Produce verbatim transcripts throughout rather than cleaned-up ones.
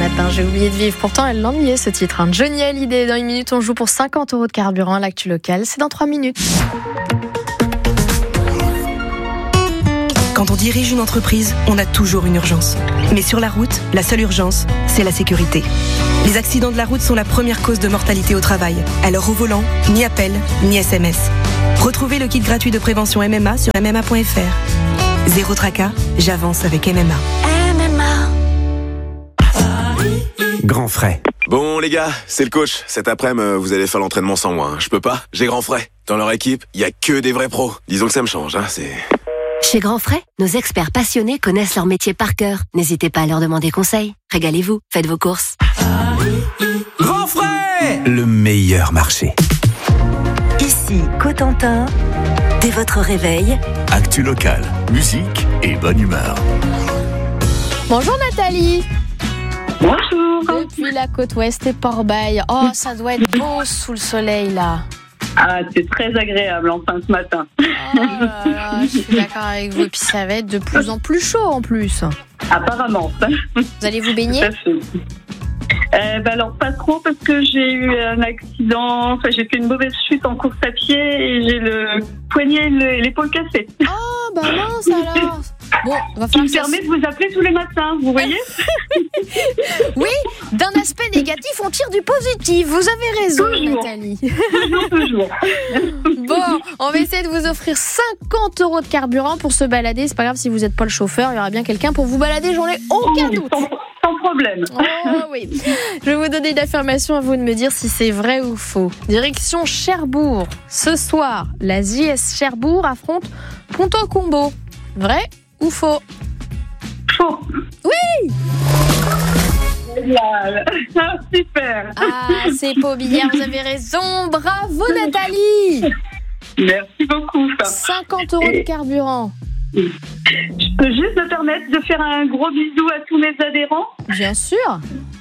matin. J'ai oublié de vivre. Pourtant, elle l'ennuyait ce titre. Hein. Johnny Hallyday. Dans une minute, on joue pour cinquante euros de carburant. L'actu local, c'est dans trois minutes. Quand on dirige une entreprise, on a toujours une urgence. Mais sur la route, la seule urgence, c'est la sécurité. Les accidents de la route sont la première cause de mortalité au travail. Alors au volant, ni appel, ni S M S. Retrouvez le kit gratuit de prévention M M A sur m m a point f r. Zéro tracas, j'avance avec M M A. M M A. Grand frais. Bon les gars, c'est le coach. Cet après-midi, vous allez faire l'entraînement sans moi. Hein. Je peux pas, j'ai Grand frais. Dans leur équipe, il y a que des vrais pros. Disons que ça me change, hein, c'est... Chez Grand Frais, nos experts passionnés connaissent leur métier par cœur. N'hésitez pas à leur demander conseil. Régalez-vous, faites vos courses. Grand frais, le meilleur marché. Ici, Cotentin, dès votre réveil. Actu local, musique et bonne humeur. Bonjour Nathalie. Bonjour. Depuis la côte ouest et Port-Bail. Oh, ça doit être beau sous le soleil là. Ah, c'est très agréable enfin ce matin. Oh là là, je suis d'accord avec vous. Et puis ça va être de plus en plus chaud en plus. Apparemment. Vous allez vous baigner ? Euh, bah alors pas trop parce que j'ai eu un accident, enfin j'ai fait une mauvaise chute en course à pied et j'ai le poignet et l'épaule cassée. Oh bah mince alors. Bon, va falloir. Qui me permet de vous appeler tous les matins, vous voyez. Oui, d'un aspect négatif on tire du positif. Vous avez raison, toujours. Nathalie. Toujours, toujours. Bon, on va essayer de vous offrir cinquante euros de carburant pour se balader. C'est pas grave si vous n'êtes pas le chauffeur, il y aura bien quelqu'un pour vous balader. J'en ai aucun oui, doute. Sans, sans problème. Oh oui. Je vais vous donner une affirmation, à vous de me dire si c'est vrai ou faux. Direction Cherbourg. Ce soir, la J S Cherbourg affronte Ponto Combo. Vrai ou faux ? Faux. Oui. Super. Ah, c'est Pobillère, vous avez raison. Bravo Nathalie. Merci beaucoup. cinquante euros de carburant. Je peux juste me permettre de faire un gros bisou à tous mes adhérents ? Bien sûr.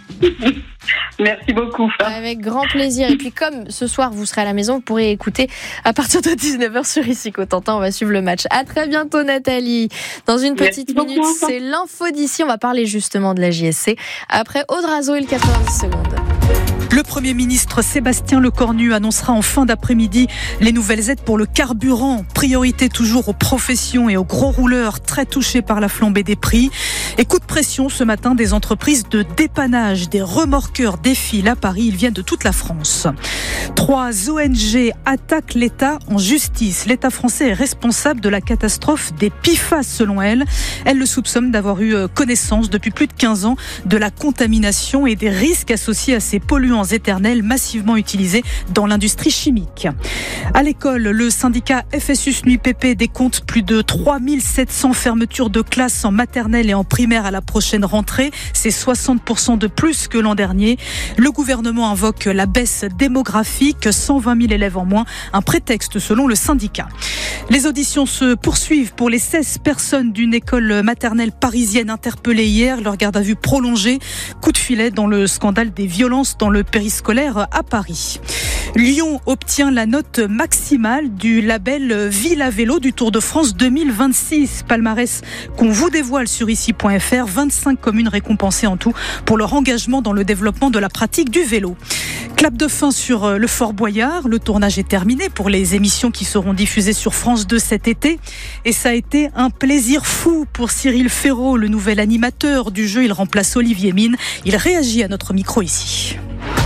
Merci beaucoup. Avec grand plaisir. Et puis comme ce soir vous serez à la maison, vous pourrez écouter à partir de dix-neuf heures sur Ici Cotentin. On va suivre le match. À très bientôt Nathalie. Dans une petite Merci minute, beaucoup. c'est l'info d'ici. On va parler justement de la J S C. Après Audrazo et le quatre-vingt-dix secondes. Le Premier ministre Sébastien Lecornu annoncera en fin d'après-midi les nouvelles aides pour le carburant. Priorité toujours aux professions et aux gros rouleurs très touchés par la flambée des prix. Et coup de pression ce matin des entreprises de dépannage. Des remorqueurs défilent à Paris. Ils viennent de toute la France. Trois O N G attaquent l'État en justice. L'État français est responsable de la catastrophe des P F A S selon elles. Elles le soupçonnent d'avoir eu connaissance depuis plus de quinze ans de la contamination et des risques associés à ces polluants éternels massivement utilisés dans l'industrie chimique. À l'école, le syndicat F S U S N U I P P décompte plus de trois mille sept cents fermetures de classes en maternelle et en primaire à la prochaine rentrée. C'est soixante pour cent de plus que l'an dernier. Le gouvernement invoque la baisse démographique, cent vingt mille élèves en moins, un prétexte selon le syndicat. Les auditions se poursuivent pour les seize personnes d'une école maternelle parisienne interpellées hier. Leur garde à vue prolongée. Coup de filet dans le scandale des violences dans le périscolaire à Paris. Lyon obtient la note maximale du label Ville à vélo du Tour de France deux mille vingt-six. Palmarès qu'on vous dévoile sur ici point f r. vingt-cinq communes récompensées en tout pour leur engagement dans le développement de la pratique du vélo. Clap de fin sur le Fort Boyard. Le tournage est terminé pour les émissions qui seront diffusées sur France deux cet été. Et ça a été un plaisir fou pour Cyril Ferraud, le nouvel animateur du jeu. Il remplace Olivier Mine. Il réagit à notre micro ici.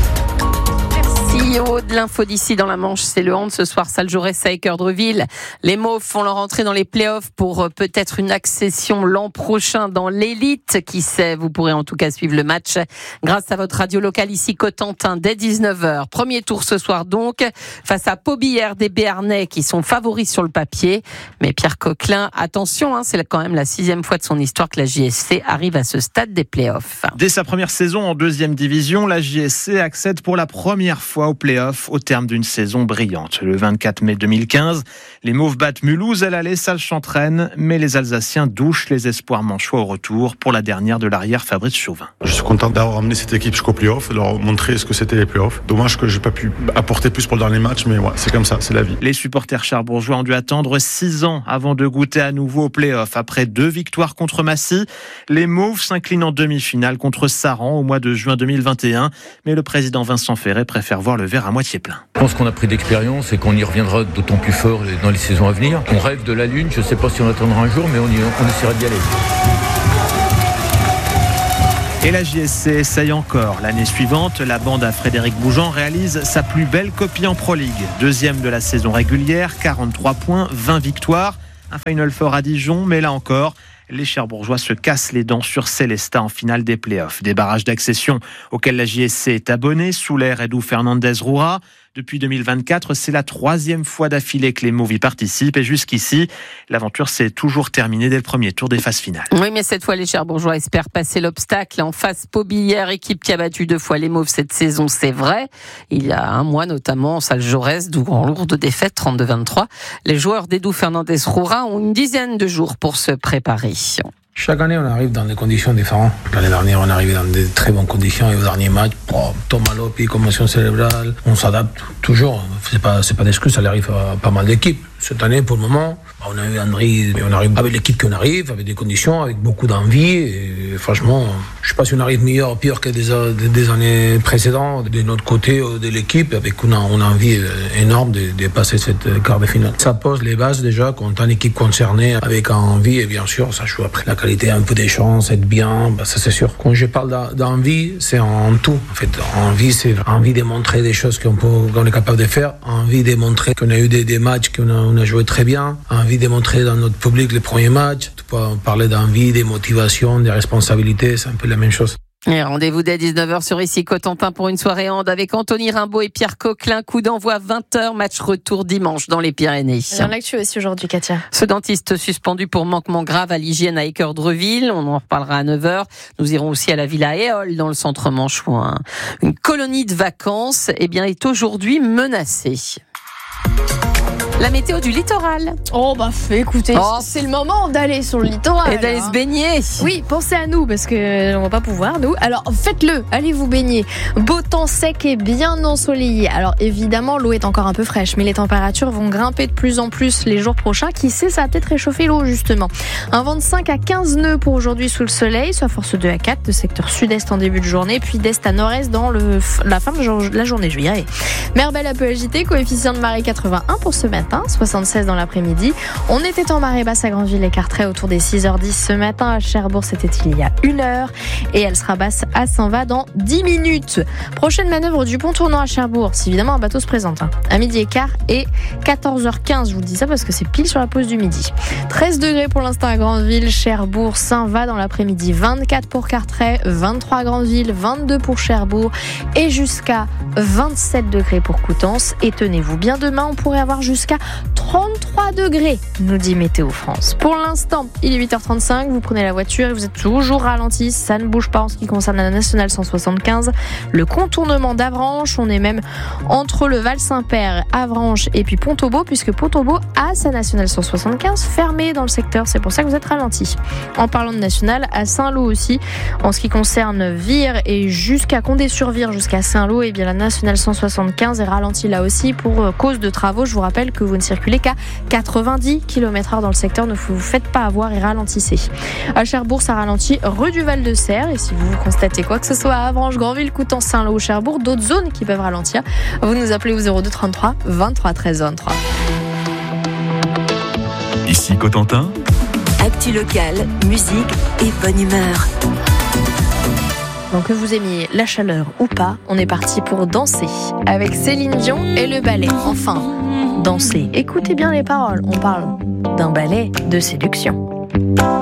C E O de l'info d'ici dans la Manche, c'est le hand ce soir, ça le jouerait à Équeurdreville. Les Mauves font leur entrée dans les playoffs pour peut-être une accession l'an prochain dans l'élite. Qui sait, vous pourrez en tout cas suivre le match grâce à votre radio locale ici Cotentin dès dix-neuf heures. Premier tour ce soir donc, face à Pobillère des Béarnais qui sont favoris sur le papier. Mais Pierre Coquelin, attention, hein, c'est quand même la sixième fois de son histoire que la J S C arrive à ce stade des playoffs. Dès sa première saison en deuxième division, la J S C accède pour la première fois aux play-offs au terme d'une saison brillante. Le vingt-quatre mai deux mille quinze, les Mauves battent Mulhouse à l'aller, salle Chantraine, mais les Alsaciens douchent les espoirs manchois au retour pour la dernière de l'arrière Fabrice Chauvin. Je suis content d'avoir amené cette équipe jusqu'aux play-offs, de leur montrer ce que c'était les play-offs. Dommage que je n'ai pas pu apporter plus pour le dernier match, mais ouais, c'est comme ça, c'est la vie. Les supporters cherbourgeois ont dû attendre six ans avant de goûter à nouveau aux play-offs. Après deux victoires contre Massy, les Mauves s'inclinent en demi-finale contre Saran au mois de juin deux mille vingt et un. Mais le président Vincent Ferret préfère voir le verre à moitié plein. Je pense qu'on a pris d'expérience et qu'on y reviendra d'autant plus fort dans les saisons à venir. On rêve de la Lune, je ne sais pas si on attendra un jour, mais on, y, on essaiera d'y aller. Et la J S C essaye encore. L'année suivante, la bande à Frédéric Bougeant réalise sa plus belle copie en Pro League. Deuxième de la saison régulière, quarante-trois points, vingt victoires. Un Final Four à Dijon, mais là encore, les Cherbourgeois se cassent les dents sur Célestat en finale des playoffs. Des barrages d'accession auxquels la J S C est abonnée, Souler, Edou, Fernandez, Roura. Depuis deux mille vingt-quatre, c'est la troisième fois d'affilée que les Mauves y participent. Et jusqu'ici, l'aventure s'est toujours terminée dès le premier tour des phases finales. Oui, mais cette fois, les Cherbourgeois espèrent passer l'obstacle. En face, Paubilière, équipe qui a battu deux fois les Mauves cette saison, c'est vrai. Il y a un mois, notamment, Salle Jaurès, d'où en lourde défaite, trente-deux vingt-trois. Les joueurs d'Edou, Fernandez, Roura ont une dizaine de jours pour se préparer. Chaque année, on arrive dans des conditions différentes. L'année dernière, on est arrivé dans des très bonnes conditions et au dernier match, oh, Tomalopi, commotion cérébrale, on s'adapte toujours. C'est pas, c'est pas d'excuse, ça arrive à pas mal d'équipes. Cette année, pour le moment, on a eu André, on arrive avec l'équipe qu'on arrive, avec des conditions, avec beaucoup d'envie. Et franchement, je sais pas si on arrive meilleur ou pire que des, des, des années précédentes. De notre côté de l'équipe, avec une, une envie énorme de, de passer cette quart de finale. Ça pose les bases déjà, quand on a une équipe concernée, avec envie, et bien sûr, ça joue après la qualité, un peu des chances, être bien, bah ça c'est sûr. Quand je parle d'envie, c'est en tout. En fait, envie, c'est envie de montrer des choses qu'on, peut, qu'on est capable de faire, envie de montrer qu'on a eu des, des matchs qu'on a on a joué très bien, envie de montrer dans notre public les premiers matchs. Tu peux parler d'envie, des motivations, des responsabilités, c'est un peu la même chose. Et rendez-vous dès dix-neuf heures sur Ici Cotentin pour une soirée hand avec Anthony Rimbaud et Pierre Coquelin. Coup d'envoi vingt heures, match retour dimanche dans les Pyrénées. Il y en a l'actu aussi aujourd'hui, Katia. Ce dentiste suspendu pour manquement grave à l'hygiène à Équeurdreville. On en reparlera à neuf heures. Nous irons aussi à la Villa Éole dans le centre manchouin. Une colonie de vacances, eh bien, est aujourd'hui menacée. La météo du littoral. Oh bah écoutez, oh. c'est le moment d'aller sur le littoral. Et d'aller hein. se baigner. Oui, pensez à nous parce que on va pas pouvoir nous. Alors faites-le, allez vous baigner. Beau temps sec et bien ensoleillé. Alors évidemment, l'eau est encore un peu fraîche, mais les températures vont grimper de plus en plus les jours prochains. Qui sait, ça va peut-être réchauffer l'eau justement. Un vent de cinq à quinze nœuds pour aujourd'hui sous le soleil, soit force deux à quatre de secteur sud-est en début de journée, puis d'est à nord-est dans le, la fin de la journée, je vais y arriver. Mer belle un peu agitée, coefficient de marée quatre-vingt-un pour ce matin. soixante-seize dans l'après-midi. On était en marée basse à Grandville et Carteret autour des six heures dix ce matin. À Cherbourg, c'était il y a une heure. Et elle sera basse à Saint-Va dans dix minutes. Prochaine manœuvre du pont tournant à Cherbourg. Si évidemment un bateau se présente. Hein. À midi et quart et quatorze heures quinze. Je vous le dis ça parce que c'est pile sur la pause du midi. treize degrés pour l'instant à Grandville, Cherbourg, Saint-Va dans l'après-midi. vingt-quatre pour Carteret, vingt-trois à Grandville, vingt-deux pour Cherbourg et jusqu'à vingt-sept degrés pour Coutances. Et tenez-vous bien, demain, on pourrait avoir jusqu'à trente-trois degrés, nous dit Météo France. Pour l'instant, il est huit heures trente-cinq, vous prenez la voiture et vous êtes toujours ralenti, ça ne bouge pas en ce qui concerne la nationale cent soixante-quinze. Le contournement d'Avranches, on est même entre le Val-Saint-Père, Avranches et puis Pont-au-Beau, puisque Pont-au-Beau a sa nationale cent soixante-quinze fermée dans le secteur, c'est pour ça que vous êtes ralenti. En parlant de nationale, à Saint-Lô aussi, en ce qui concerne Vire et jusqu'à Condé-sur-Vire, jusqu'à Saint-Lô, et bien la nationale cent soixante-quinze est ralentie là aussi pour cause de travaux. Je vous rappelle que vous ne circulez qu'à quatre-vingt-dix kilomètres heure dans le secteur, ne vous faites pas avoir et ralentissez. À Cherbourg, ça ralentit rue du Val-de-Serre, et si vous constatez quoi que ce soit à Avranches, Grandville, Coutances, Saint-Lô ou Cherbourg, d'autres zones qui peuvent ralentir, vous nous appelez au zéro deux trente-trois vingt-trois treize vingt-trois. Ici Cotentin. Actu locale, musique et bonne humeur. Donc que vous aimiez la chaleur ou pas, on est parti pour danser avec Céline Dion et le ballet. Enfin, danser. Écoutez bien les paroles, on parle d'un ballet de séduction.